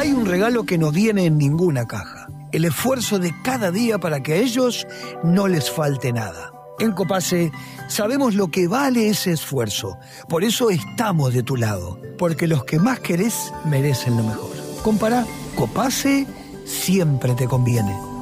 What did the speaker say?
Hay un regalo que no viene en ninguna caja: el esfuerzo de cada día para que a ellos no les falte nada. En Copase sabemos lo que vale ese esfuerzo. Por eso estamos de tu lado, porque los que más querés merecen lo mejor. Compará, Copase siempre te conviene.